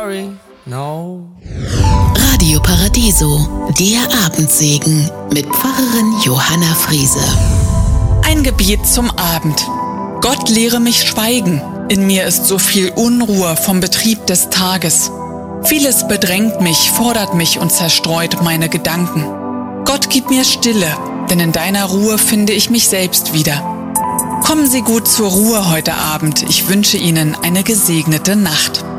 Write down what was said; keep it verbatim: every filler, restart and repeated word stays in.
No. Radio Paradiso, der Abendsegen mit Pfarrerin Johanna Friese. Ein Gebet zum Abend. Gott lehre mich schweigen. In mir ist so viel Unruhe vom Betrieb des Tages. Vieles bedrängt mich, fordert mich und zerstreut meine Gedanken. Gott, gib mir Stille, denn in deiner Ruhe finde ich mich selbst wieder. Kommen Sie gut zur Ruhe heute Abend. Ich wünsche Ihnen eine gesegnete Nacht.